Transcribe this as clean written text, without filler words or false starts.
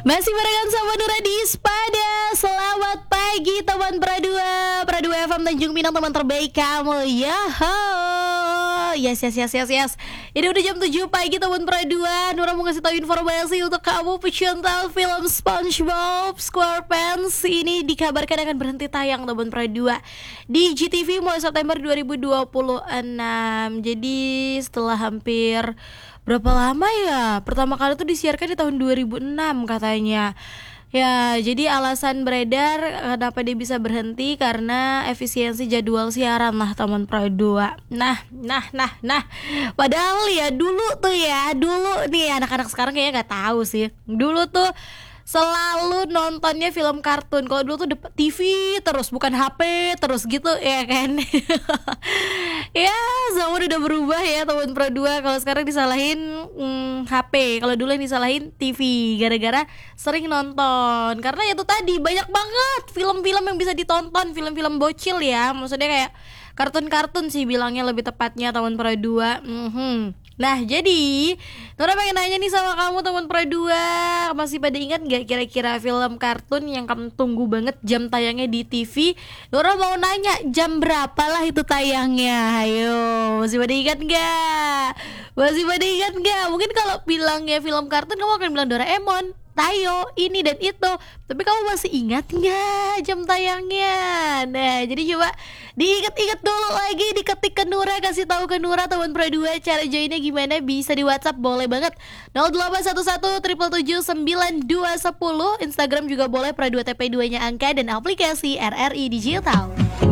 Masih barengan sama Nura di Ispada. Selamat pagi teman Pradua FM Tanjung Pinang, teman terbaik kamu. Yaho. Yes. Ini udah jam 7 pagi teman Pradua. Nura mau ngasih tahu informasi untuk kamu pecinta film SpongeBob SquarePants. Ini dikabarkan akan berhenti tayang teman Pradua di GTV mulai September 2026. Jadi setelah hampir berapa lama ya? Pertama kali tuh disiarkan di tahun 2006 katanya. Ya, jadi alasan beredar kenapa dia bisa berhenti karena efisiensi jadwal siaran lah teman Pro 2. Nah. Padahal ya dulu nih anak-anak sekarang kayaknya nggak tahu sih. Dulu tuh selalu nontonnya film kartun. Kalau dulu tuh TV terus, bukan HP terus gitu ya kan. Ya zaman udah berubah ya teman Pro 2. Kalau sekarang disalahin HP, kalau dulu yang disalahin TV gara-gara sering nonton. Karena itu tadi banyak banget film-film yang bisa ditonton, film-film bocil ya. Maksudnya kayak kartun-kartun sih bilangnya lebih tepatnya teman Pro 2. Nah jadi Nora pengen nanya nih sama kamu teman Pro 2, masih pada ingat gak kira-kira film kartun yang kamu tunggu banget jam tayangnya di TV? Nora mau nanya jam berapa lah itu tayangnya. Ayo, masih pada ingat gak? Mungkin kalau bilangnya film kartun kamu akan bilang Doraemon, Tayo, ini dan itu. Tapi kamu masih ingat gak jam tayangnya? Nah jadi coba diingat-ingat dulu lagi, diketik ke Nura, kasih tahu ke Nura teman Pro 2. Cara joinnya gimana? Bisa di WhatsApp, boleh banget 0811 777 9210. Instagram juga boleh, Pro 2 TP 2 nya angka, dan aplikasi RRI Digital.